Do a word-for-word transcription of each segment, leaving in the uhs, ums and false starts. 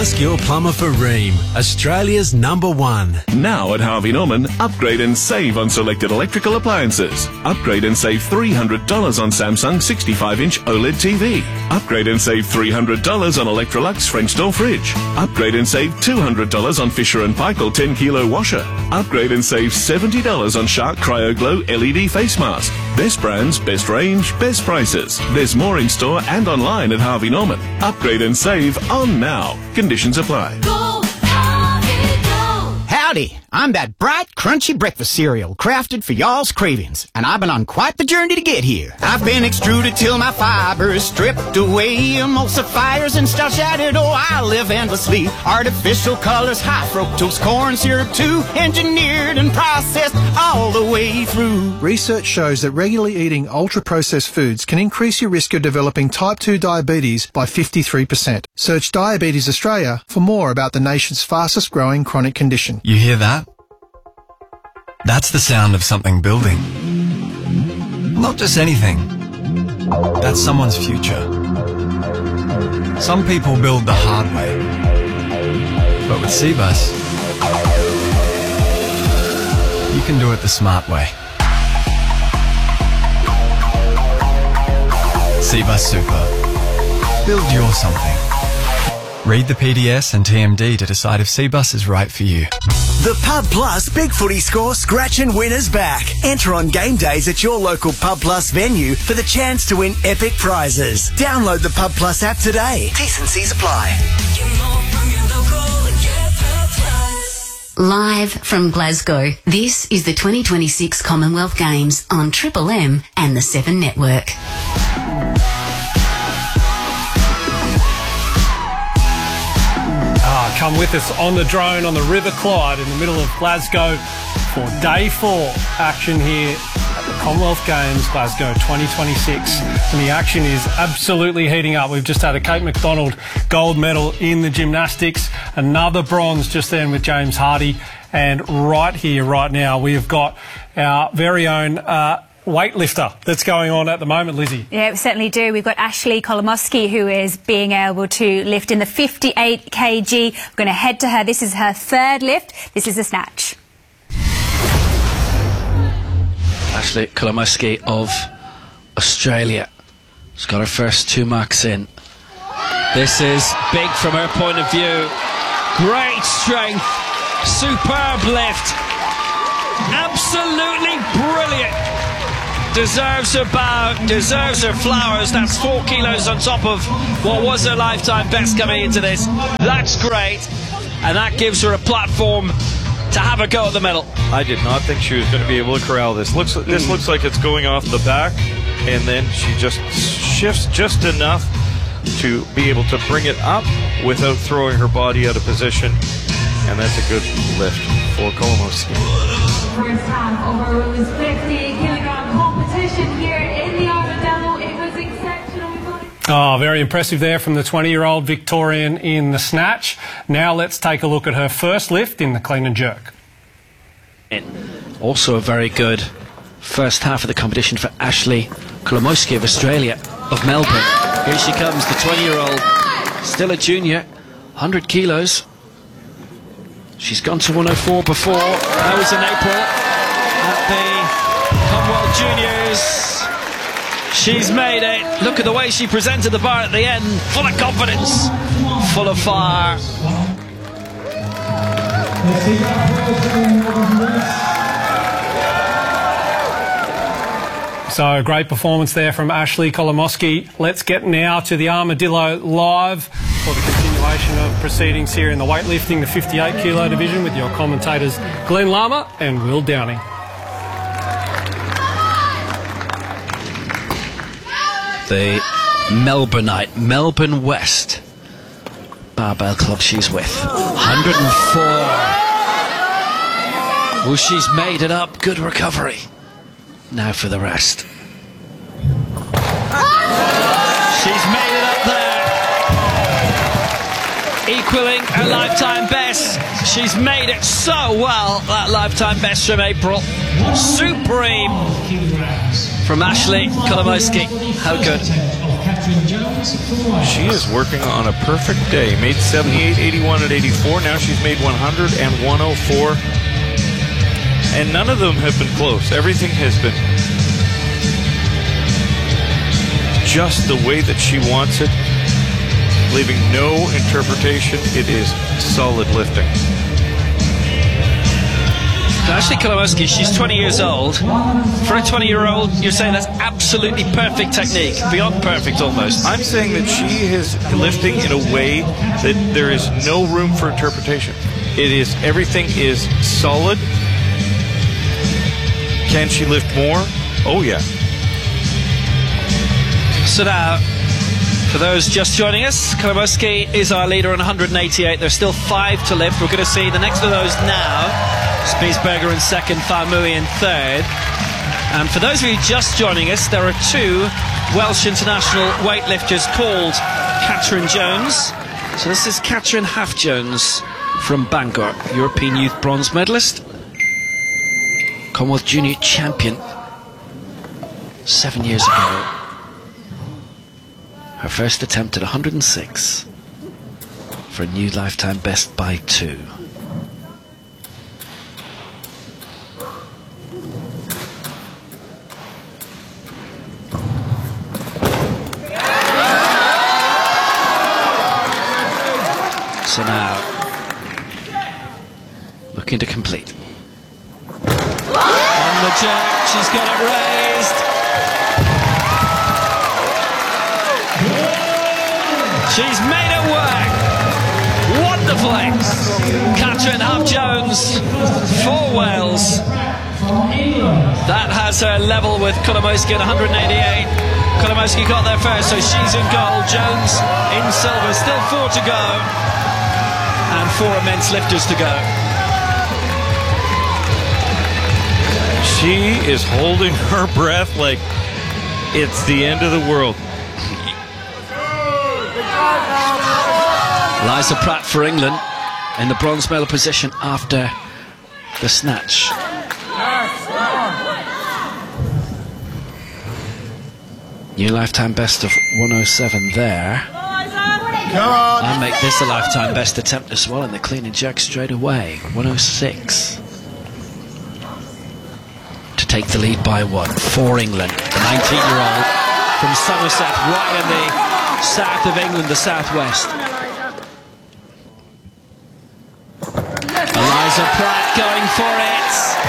Ask your plumber for Rheem, Australia's number one. Now at Harvey Norman, upgrade and save on selected electrical appliances. Upgrade and save three hundred dollars on Samsung sixty-five inch OLED T V. Upgrade and save three hundred dollars on Electrolux French door fridge. Upgrade and save two hundred dollars on Fisher and Paykel ten kilo washer. Upgrade and save seventy dollars on Shark CryoGlow L E D face mask. Best brands, best range, best prices. There's more in store and online at Harvey Norman. Upgrade and save on now. Conditions apply. Go, Harvey, go. Howdy, I'm that bright, crunchy breakfast cereal crafted for y'all's cravings, and I've been on quite the journey to get here. I've been extruded till my fibers stripped away, emulsifiers and starch added. Oh, I live endlessly. Artificial colors, high fructose corn syrup too, engineered and processed all the way through. Research shows that regularly eating ultra-processed foods can increase your risk of developing type two diabetes by fifty-three percent. Search Diabetes Australia for more about the nation's fastest growing chronic condition. You hear that? That's the sound of something building. Not just anything. That's someone's future. Some people build the hard way. But with Cbus, you can do it the smart way. Cbus Super. Build your something. Read the P D S and T M D to decide if Cbus is right for you. The Pub Plus Big Footy Score Scratch and Winner's back. Enter on game days at your local Pub Plus venue for the chance to win epic prizes. Download the Pub Plus app today. T's and C's apply. Live from Glasgow, this is the twenty twenty-six Commonwealth Games on Triple M and the Seven Network. Ah, come with us on the drone on the River Clyde in the middle of Glasgow for day four action here at the Commonwealth Games Glasgow twenty twenty-six. And the action is absolutely heating up. We've just had a Kate McDonald gold medal in the gymnastics, another bronze just then with James Hardy. And right here, right now, we have got our very own uh, weightlifter that's going on at the moment, Lizzie. Yeah, we certainly do. We've got Ashley Kolomoski, who is being able to lift in the fifty-eight kilograms. We're going to head to her. This is her third lift. This is a snatch. Ashley Kolomoski of Australia has got her first two marks in. This is big from her point of view. Great strength, superb lift, absolutely brilliant. Deserves her bow, deserves her flowers. That's four kilos on top of what was her lifetime best coming into this. That's great, and that gives her a platform to have a go at the medal. I did not think she was going to be able to corral this. Looks this looks like it's going off the back, and then she just shifts just enough to be able to bring it up without throwing her body out of position, and that's a good lift for Kolomoski. First half of our women's fifty kilogram competition here in the Armadillo. It was exceptional. Oh, very impressive there from the twenty-year-old Victorian in the snatch. Now let's take a look at her first lift in the clean and jerk. Also a very good first half of the competition for Ashley Kolomoski of Australia, of Melbourne. Here she comes, the twenty-year-old, still a junior, one hundred kilos. She's gone to one oh four before. That was in April at the Commonwealth Juniors. She's made it. Look at the way she presented the bar at the end. Full of confidence, full of fire. So, great performance there from Ashley Kolomoski. Let's get now to the Armadillo live for the continuation of proceedings here in the weightlifting, the fifty-eight kilo division, with your commentators Glenn Lama and Will Downing. The Melbourneite, Melbourne West barbell club she's with. one hundred four. Well, she's made it up. Good recovery. Now for the rest. She's made it up there. Equaling her lifetime best. She's made it so well, that lifetime best from April. Supreme from Ashley Kolomoski. How good. She is working on a perfect day. Made seventy-eight, eighty-one, and eighty-four. Now she's made one hundred and one oh four. And none of them have been close. Everything has been just the way that she wants it, leaving no interpretation. It is solid lifting. Ashley Kolomoski, she's twenty years old. For a twenty-year-old, you're saying that's absolutely perfect technique, beyond perfect almost. I'm saying that she is lifting in a way that there is no room for interpretation. It is, everything is solid. Can she lift more? Oh yeah. So now, for those just joining us, Kolomoski is our leader on one hundred eighty-eight. There's still five to lift. We're going to see the next of those now. Spiesberger in second, Faamui in third. And for those of you just joining us, there are two Welsh international weightlifters called Catherine Jones. So this is Catherine Half-Jones from Bangor, European Youth Bronze medalist, Commonwealth Junior champion seven years ago. Her first attempt at one hundred and six for a new lifetime best by two. So now, looking to complete. On the jerk, she's got it raised. She's made it work. Wonderfully. Catherine Half-Jones for Wales. That has her level with Kolomoski at one hundred eighty-eight. Kolomoski got there first, so she's in gold. Jones in silver. Still four to go. And four immense lifters to go. She is holding her breath like it's the end of the world. Liza Pratt for England in the bronze medal position after the snatch. New lifetime best of one oh seven there. Come on. I make this a lifetime best attempt as well in the clean and jerk straight away. one oh six. To take the lead by one for England. The nineteen-year-old from Somerset, right in the south of England, the southwest. Liza Pratt going for it.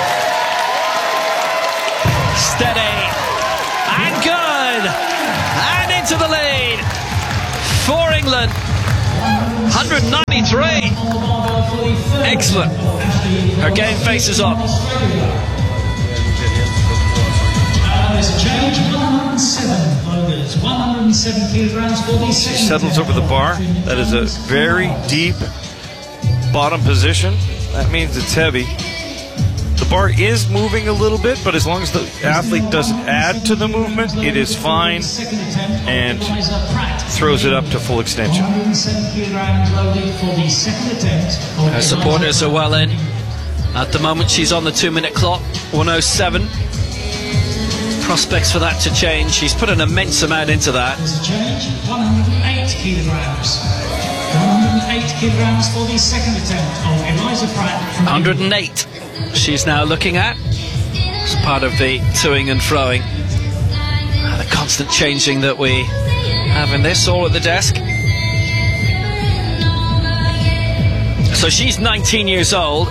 Steady. And good. And into the lead. For England, one hundred ninety-three. Excellent. Her game faces on. She settles over the bar. That is a very deep bottom position. That means it's heavy. The bar is moving a little bit, but as long as the athlete doesn't add to the movement, it is fine and throws it up to full extension. Her supporters are well in. At the moment, she's on the two-minute clock, one oh seven. Prospects for that to change. She's put an immense amount into that. one hundred eight kilograms. one hundred eight kilograms for the second attempt of Eliza Pratt. one hundred eight. She's now looking at as part of the toing and froing, uh, the constant changing that we have in this, all at the desk. So she's nineteen years old.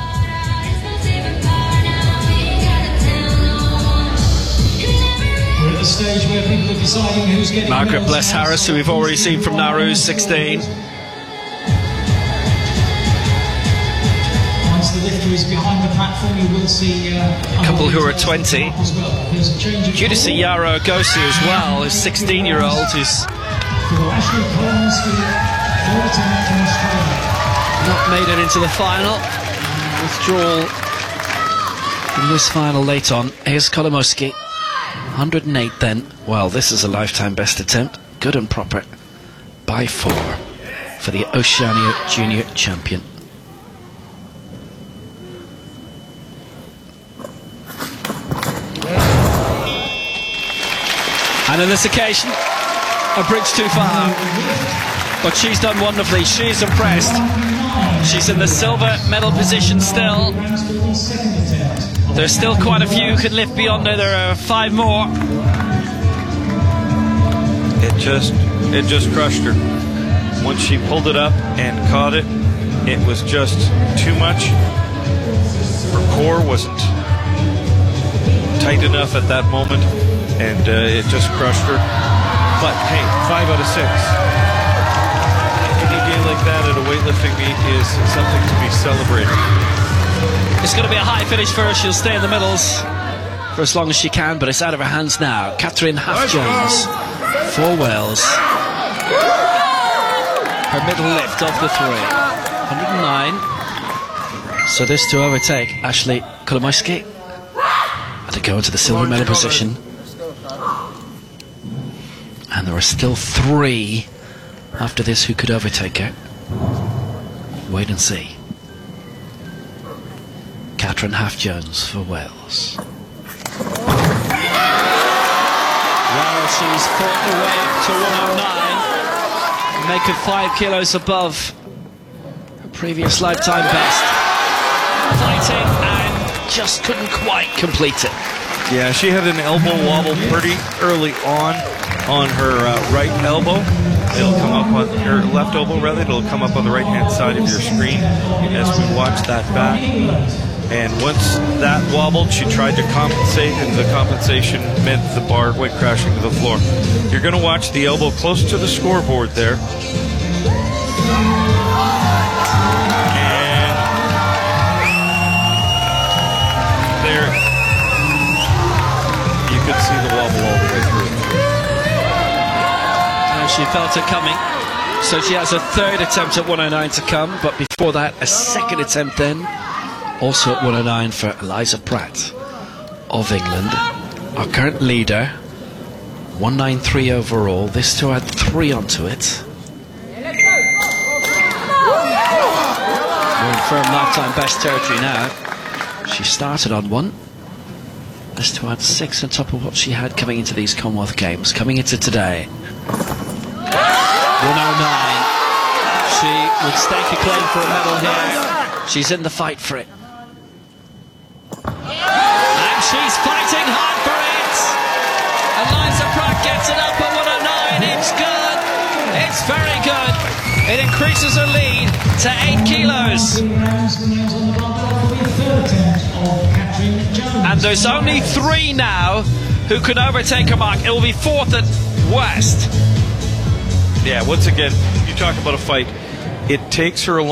We're at the stage where people are deciding who's getting Margaret Bless Harris, who we've already seen from Nauru, sixteen. The lifter is behind the platform. You will see uh, a couple who are twenty. Well. Due to see Yaro Agosi as well, his sixteen-year-old, who's not made it into the final. Withdrawal from this final late on. Here's Kolomoski, one hundred eight then. Well, this is a lifetime best attempt. Good and proper by four for the Oceania Junior champion. And on this occasion, a bridge too far. But she's done wonderfully. She's impressed. She's in the silver medal position still. There's still quite a few who can lift beyond her. There are five more. It just, it just crushed her. Once she pulled it up and caught it, it was just too much. Her core wasn't tight enough at that moment, and uh, it just crushed her. But hey, five out of six. Any day like that at a weightlifting meet is something to be celebrated. It's going to be a high finish for her. She'll stay in the middles for as long as she can, but it's out of her hands now. Catherine Half-Jones for Wales. Her middle lift of the three. one oh nine. So this to overtake Ashley Kolomoisky and to go into the silver medal position. And there are still three after this who could overtake her. Wait and see. Catherine Half-Jones for Wales. Well, she's fought her way up to one oh nine, make her five kilos above her previous lifetime best. Fighting and just couldn't quite complete it. Yeah, she had an elbow wobble pretty early on on her uh, right elbow. It'll come up on her left elbow, rather. It'll come up on the right-hand side of your screen as we watch that back. And once that wobbled, she tried to compensate, and the compensation meant the bar went crashing to the floor. You're going to watch the elbow close to the scoreboard there. And there, you could see the wobble all the way through. Now she felt it coming. So she has a third attempt at one oh nine to come, but before that, a second attempt then. Also at one oh nine for Eliza Pratt of England. Our current leader, one ninety-three overall. This to add three onto it. We're in firm lifetime best territory now. She started on one. This to add six on top of what she had coming into these Commonwealth Games. Coming into today. one oh nine. She would stake a claim for a medal here. She's in the fight for it. And she's fighting hard for it. Eliza Pratt gets it up at one oh nine. It's good. It's very good. It increases her lead to eight kilos. And there's only three now who can overtake her mark. It will be fourth at West. Yeah, once again, you talk about a fight. It takes her a